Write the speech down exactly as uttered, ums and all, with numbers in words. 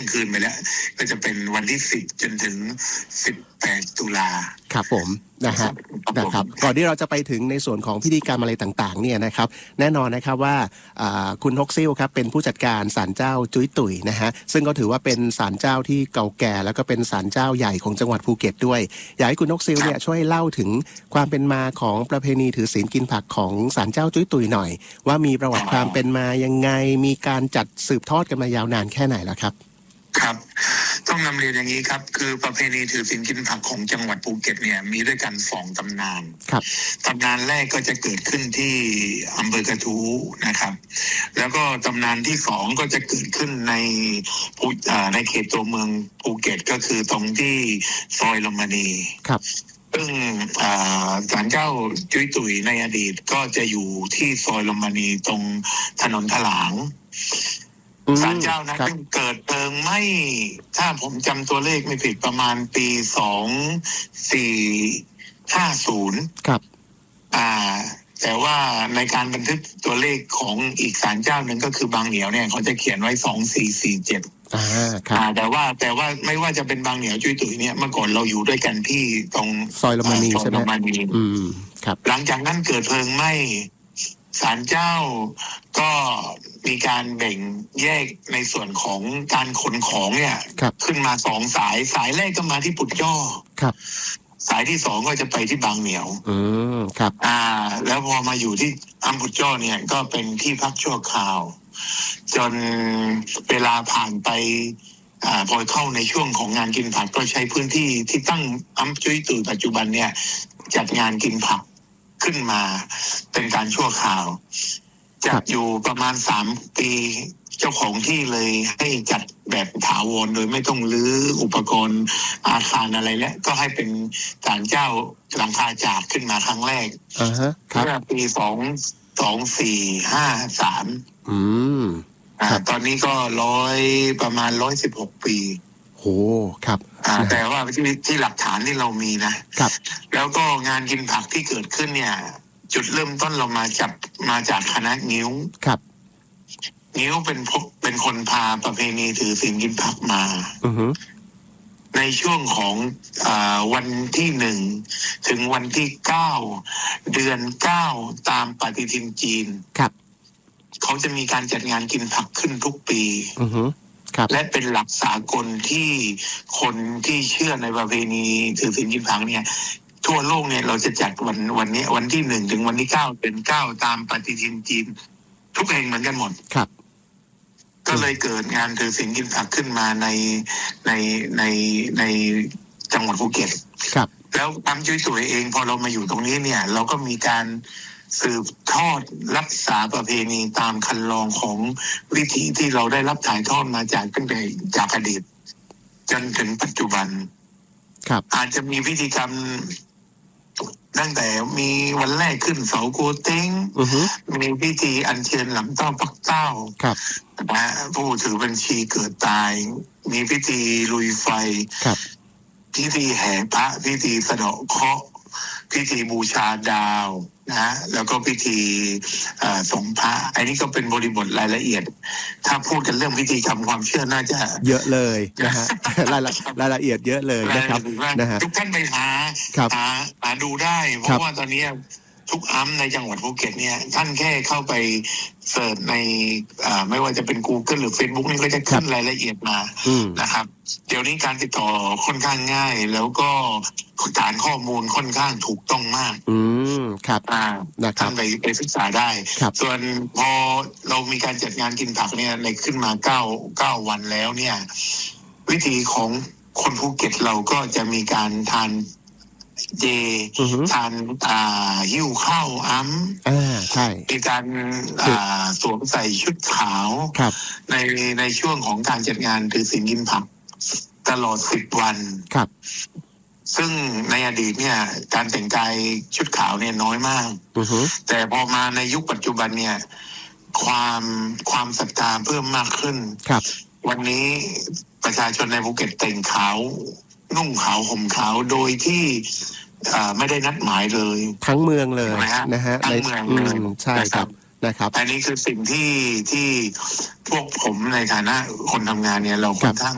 คืนไปแล้วก็จะเป็นวันที่สิบจนถึงสิบแปดตุลาครับผมนะฮะนะครับก่อนที่เราจะไปถึงในส่วนของพิธีกรรมอะไรต่างๆเนี่ยนะครับแน่นอนนะครับว่าคุณฮกซิลครับเป็นผู้จัดการศาลเจ้าจุ้ยตุ๋ยนะฮะซึ่งก็ถือว่าเป็นศาลเจ้าที่เก่าแก่แล้วก็เป็นศาลเจ้าใหญ่ของจังหวัดภูเก็ตด้วยอยากให้คุณฮกซิลเนี่ยช่วยเล่าถึงความเป็นมาของประเพณีถือศีลกินผักของศาลเจ้าจุ้ยตุ๋ยหน่อยว่ามีประวัติความเป็นมายังไงมีการจัดสืบทอดกันมายาวนานแค่ไหนแล้วครับครับต้องนำเรียนอย่างนี้ครับคือประเพณีถือศีลกินผักของจังหวัดภูเก็ตเนี่ยมีด้วยกันสองตำนานครับตำนานแรกก็จะเกิดขึ้นที่อำเภอกระทู้นะครับแล้วก็ตำนานที่สองก็จะเกิดขึ้นในภูในเขตตัวเมืองภูเก็ตก็คือตรงที่ซอยลมณีครับซึ่งศาลเจ้าจุ้ยตุ๋ยในอดีตก็จะอยู่ที่ซอยลมณีตรงถนนถลางศาลเจ้านั้นเกิดเพลิงไหม้ถ้าผมจำตัวเลขไม่ผิดประมาณปีสองสี่ห้าศูนย์ครับอ่าแต่ว่าในการบันทึกตัวเลขของอีกศาลเจ้าหนึ่งก็คือบางเหนียวเนี่ยเขาจะเขียนไว้สองสี่สี่เจ็ดอ่าครับแต่ว่าแต่ว่าไม่ว่าจะเป็นบางเหนียวจุ้ยตุ๋ยเนี่ยเมื่อก่อนเราอยู่ด้วยกันที่ตรงซอยลมณีใช่ไหมอืมครับหลังจากนั้นเกิดเพลิงไหม้ศาลเจ้าก็มีการแบ่งแยกในส่วนของการขนของเนี่ยขึ้นมาสองสายสายแรกก็มาที่ปุดย่อครับสายที่สองก็จะไปที่บางเหนียวอืมครับอ่าแล้วพอมาอยู่ที่อำปุดย่อเนี่ยก็เป็นที่พักชั่วคราวจนเวลาผ่านไปอ่าพอเข้าในช่วงของงานกินผักก็ใช้พื้นที่ที่ตั้งอำจุ้ยตุ๋ยปัจจุบันเนี่ยจัดงานกินผักขึ้นมาเป็นการชั่วคราวจัดอยู่ประมาณสามปีเจ้าของที่เลยให้จัดแบบถาวรโดยไม่ต้องรื้ออุปกรณ์อาคารอะไรแล้วก็ให้เป็นศาลเจ้าหลังคาจากขึ้นมาครั้งแรกอ่าฮะครับเมื่อปีสองสองสี่ห้าสามอืมอ่าตอนนี้ก็ร้อยประมาณร้อยสิบหกปีโหครับอ่าแต่ว่าที่ที่หลักฐานที่เรามีนะครับแล้วก็งานกินผักที่เกิดขึ้นเนี่ยจุดเริ่มต้นเรามาจับมาจากคณะงิ้วครับงิ้วเป็นพวกเป็นคนพาประเพณีถือศีลกินผักมาอือฮึในช่วงของอ่าวันที่หนึ่งถึงวันที่เก้าเดือนเก้าตามปฏิทินจีนครับเขาจะมีการจัดงานกินผักขึ้นทุกปีอือฮึครับและเป็นหลักสากลที่คนที่เชื่อในประเพณีถือศีลกินผักเนี่ยทั่วโลกเนี่ยเราจะจัดวันวันนี้วันที่หนึ่งถึงวันที่เก้าเป็นเก้าตามปฏิทินจีนทุกแห่งเหมือนกันหมดครับก็เลยเกิดงานถือศีลกินผักขึ้นมาในในในในจังหวัดภูเก็ตครับแล้วอำจุ้ยตุ๋ยเองพอเรามาอยู่ตรงนี้เนี่ยเราก็มีการสืบทอดรักษาประเพณีตามคันลองของวิถีที่เราได้รับถ่ายทอดมาจากตั้งแต่จากอดีตจนถึงปัจจุบันครับอาจจะมีพิธีกรรมตั้งแต่มีวันแรกขึ้นเสาโกเต้งมีพิธีอัญเชิญหลังเต้าปักเต้านะผู้ถือบัญชีเกิดตายมีพิธีลุยไฟพิธีแห่พระพิธีสะเดาะเคราะห์พิธีบูชาดาวนะแล้วก็พิธีสงฆ์พระอันนี้ก็เป็นบริบทรายละเอียดถ้าพูดกันเรื่องพิธีกรรมความเชื่อน่าจะเยอะเลยนะฮะรายละรายละเอียดเยอะเลยนะครับนะฮะทุกท่านไปหาหาหาดูได้เพราะว่าตอนนี้ทุกอัมในจังหวัดภูเก็ตเนี่ยท่านแค่เข้าไปเสิร์ชในไม่ว่าจะเป็น Google หรือ Facebook นี่ก็จะขึ้นรายละเอียดมานะครับเดี๋ยวนี้การติดต่อค่อนข้างง่ายแล้วก็ฐานข้อมูลค่อนข้างถูกต้องมากอืมครับอ่าท่านไปไปศึกษาได้ส่วนพอเรามีการจัดงานกินผักเนี่ยในขึ้นมาเก้าเก้าวันแล้วเนี่ยวิธีของคนภูเก็ตเราก็จะมีการทานเจทานอ่าหิ้วข้าวอ้ำอ่าใช่มีการอ่าสวมใส่ชุดขาวในในช่วงของการจัดงานถือศีลกินผักตลอดสิบวันครับซึ่งในอดีตเนี่ยการแต่งกายชุดขาวเนี่ยน้อยมากแต่พอมาในยุคปัจจุบันเนี่ยความความศรัทธาเพิ่มมากขึ้นครับวันนี้ประชาชนในภูเก็ตแต่งขาวนุ่งขาวห่มขาวโดยที่ไม่ได้นัดหมายเลยทั้งเมืองเลยนะฮะทั้งเมืองเลยใช่ครับนะครับอันนี้คือสิ่งที่ที่พวกผมในฐานะคนทำงานเนี่ยเราค่อนข้าง